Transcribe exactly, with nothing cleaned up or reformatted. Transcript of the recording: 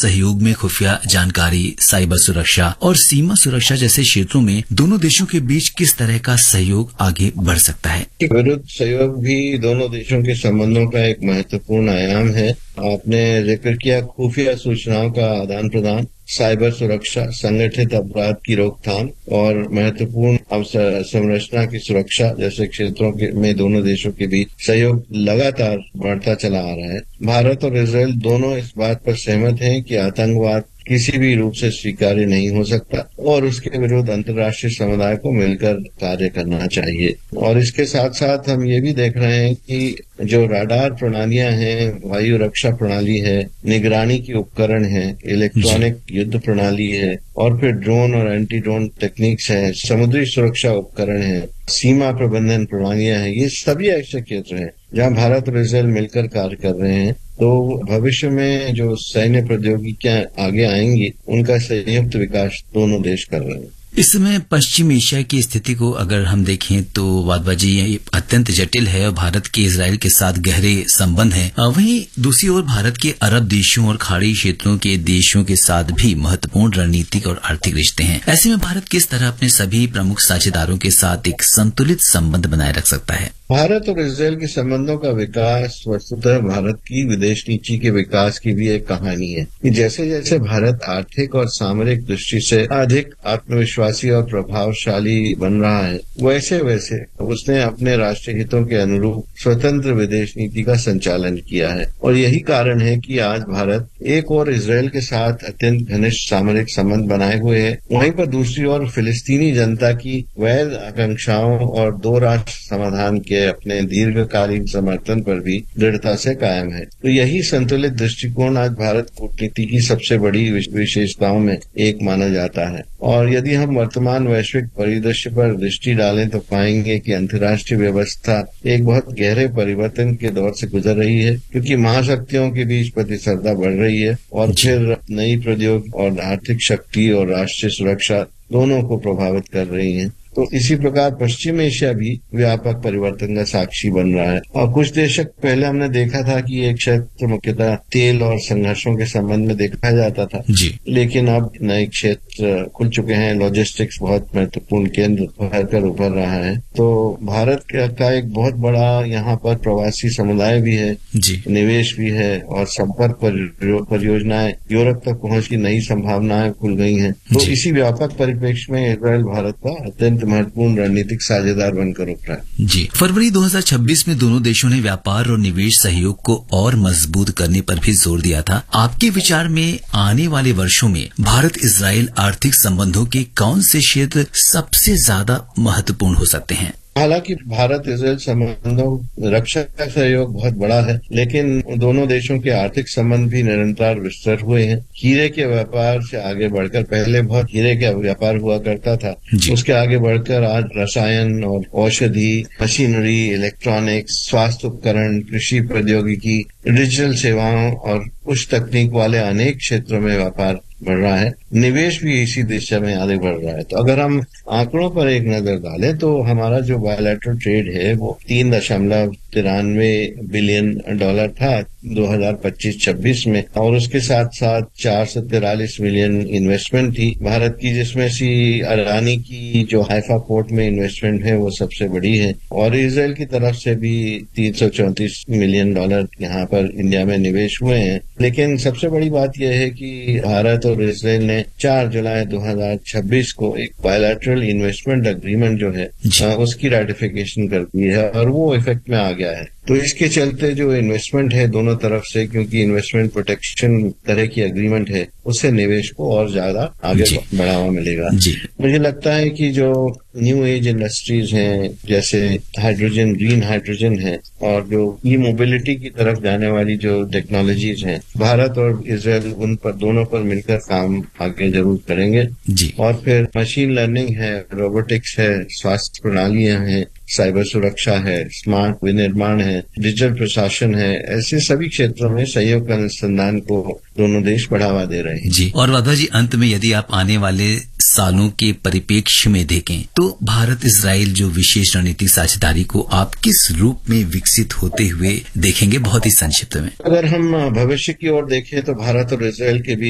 सहयोग में खुफिया जानकारी, साइबर सुरक्षा और सीमा सुरक्षा जैसे क्षेत्रों में दोनों देशों के बीच किस तरह का सहयोग आगे बढ़ सकता है? विरुद्ध सहयोग भी दोनों देशों के संबंधों का एक महत्वपूर्ण आयाम है। आपने जिक्र किया खुफिया सूचनाओं का आदान प्रदान, साइबर सुरक्षा, संगठित अपराध की रोकथाम और महत्वपूर्ण अवसंरचना की सुरक्षा जैसे क्षेत्रों के में दोनों देशों के बीच सहयोग लगातार बढ़ता चला आ रहा है। भारत और इजरायल दोनों इस बात पर सहमत हैं कि आतंकवाद किसी भी रूप से स्वीकार्य नहीं हो सकता और उसके विरुद्ध अंतर्राष्ट्रीय समुदाय को मिलकर कार्य करना चाहिए। और इसके साथ साथ हम ये भी देख रहे हैं कि जो राडार प्रणालियां हैं, वायु रक्षा प्रणाली है, निगरानी के उपकरण है, इलेक्ट्रॉनिक युद्ध प्रणाली है और फिर ड्रोन और एंटी ड्रोन टेक्निक्स है, समुद्री सुरक्षा उपकरण है, सीमा प्रबंधन प्रणालियां हैं, ये सभी ऐसे क्षेत्र हैं जहां भारत और इजरायल मिलकर कार्य कर रहे हैं। तो भविष्य में जो सैन्य प्रौद्योगिकियां आगे आएंगी उनका संयुक्त विकास दोनों देश कर रहे हैं। इस समय पश्चिम एशिया की स्थिति को अगर हम देखें तो वादबाजी ये अत्यंत जटिल है और भारत के इजरायल के साथ गहरे संबंध हैं। वहीं दूसरी ओर भारत के अरब देशों और खाड़ी क्षेत्रों के देशों के साथ भी महत्वपूर्ण रणनीतिक और आर्थिक रिश्ते हैं। ऐसे में भारत किस तरह अपने सभी प्रमुख साझेदारों के साथ एक संतुलित संबंध बनाए रख सकता है? भारत और इजरायल के संबंधों का विकास वस्तुतः भारत की विदेश नीति के विकास की भी एक कहानी है कि जैसे जैसे भारत आर्थिक और सामरिक दृष्टि से अधिक आत्मविश्वासी और प्रभावशाली बन रहा है, वैसे वैसे उसने अपने राष्ट्रीय हितों के अनुरूप स्वतंत्र विदेश नीति का संचालन किया है। और यही कारण है कि आज भारत एक और इजरायल के साथ अत्यंत घनिष्ठ सामरिक संबंध बनाए हुए है, वहीं पर दूसरी ओर फिलिस्तीनी जनता की वैध आकांक्षाओं और दो राष्ट्र समाधान के अपने दीर्घकालीन समर्थन पर भी दृढ़ता से कायम है। तो यही संतुलित दृष्टिकोण आज भारत कूटनीति की सबसे बड़ी विशेषताओं में एक माना जाता है। और यदि हम वर्तमान वैश्विक परिदृश्य पर दृष्टि डालें तो पाएंगे कि अंतर्राष्ट्रीय व्यवस्था एक बहुत गहरे परिवर्तन के दौर से गुजर रही है, क्योंकि महाशक्तियों के बीच प्रतिस्पर्धा बढ़ रही है और फिर नई प्रौद्योगिकी और आर्थिक शक्ति और राष्ट्रीय सुरक्षा दोनों को प्रभावित कर रही है। तो इसी प्रकार पश्चिम एशिया भी व्यापक परिवर्तन का साक्षी बन रहा है। और कुछ दशक पहले हमने देखा था कि एक क्षेत्र मुख्यतः तेल और संघर्षों के संबंध में देखा जाता था जी। लेकिन अब नए क्षेत्र खुल चुके हैं, लॉजिस्टिक्स बहुत महत्वपूर्ण केंद्र भर कर उभर रहा है। तो भारत का एक बहुत बड़ा यहाँ पर प्रवासी समुदाय भी है जी। निवेश भी है और संपर्क परियोजनाएं, यूरोप तक पहुंच की नई संभावनाएं खुल गई हैं। तो इसी व्यापक परिप्रेक्ष्य में इजरायल भारत का अत्यंत महत्वपूर्ण रणनीतिक साझेदार बनकर उभरा है। जी। फरवरी दो हज़ार छब्बीस में दोनों देशों ने व्यापार और निवेश सहयोग को और मजबूत करने पर भी जोर दिया था। आपके विचार में आने वाले वर्षों में भारत इजरायल आर्थिक संबंधों के कौन से क्षेत्र सबसे ज्यादा महत्वपूर्ण हो सकते हैं? हालांकि भारत इजरायल संबंधों रक्षा का सहयोग बहुत बड़ा है, लेकिन दोनों देशों के आर्थिक संबंध भी निरंतर विस्तृत हुए हैं। हीरे के व्यापार से आगे बढ़कर, पहले बहुत हीरे का व्यापार हुआ करता था, उसके आगे बढ़कर आज रसायन और औषधि, मशीनरी, इलेक्ट्रॉनिक्स, स्वास्थ्य उपकरण, कृषि प्रौद्योगिकी, डिजिटल सेवाओं और उच्च तकनीक वाले अनेक क्षेत्रों में व्यापार बढ़ रहा है। निवेश भी इसी दिशा में आगे बढ़ रहा है। तो अगर हम आंकड़ों पर एक नजर डालें तो हमारा जो बायलैटरल ट्रेड है वो तीन दशमलव तिरानवे बिलियन डॉलर था दो हज़ार पच्चीस छब्बीस में, और उसके साथ साथ चार सौ तिरालीस मिलियन इन्वेस्टमेंट थी भारत की, जिसमें से अडानी की जो हाइफा पोर्ट में इन्वेस्टमेंट है वो सबसे बड़ी है। और इजरायल की तरफ से भी तीन सौ चौंतीस मिलियन डॉलर यहाँ पर इंडिया में निवेश हुए हैं। लेकिन सबसे बड़ी बात यह है कि भारत और इजरायल ने चार जुलाई दो हज़ार छब्बीस को एक बायलैटरल इन्वेस्टमेंट एग्रीमेंट जो है उसकी रेटिफिकेशन कर दी है और वो इफेक्ट में आ गया है। तो इसके चलते जो इन्वेस्टमेंट है दोनों तरफ से, क्योंकि इन्वेस्टमेंट प्रोटेक्शन तरह की एग्रीमेंट है, उससे निवेश को और ज्यादा आगे बढ़ावा मिलेगा। मुझे लगता है कि जो न्यू एज इंडस्ट्रीज हैं जैसे हाइड्रोजन, ग्रीन हाइड्रोजन है, और जो ई मोबिलिटी की तरफ जाने वाली जो टेक्नोलॉजीज हैं, भारत और इजरायल उन पर दोनों पर मिलकर काम आगे जरूर करेंगे जी। और फिर मशीन लर्निंग है, रोबोटिक्स है, स्वास्थ्य प्रणालियां हैं, साइबर सुरक्षा है, स्मार्ट विनिर्माण है, डिजिटल प्रशासन है, ऐसे सभी क्षेत्रों में सहयोग का अनुसंधान को दोनों देश बढ़ावा दे रहे हैं जी। और वादा जी, अंत में यदि आप आने वाले सालों के परिप्रेक्ष्य में देखें तो भारत इजरायल जो विशेष रणनीतिक साझेदारी को आप किस रूप में विकसित होते हुए देखेंगे, बहुत ही संक्षिप्त में? अगर हम भविष्य की ओर देखें तो भारत और इजरायल के बीच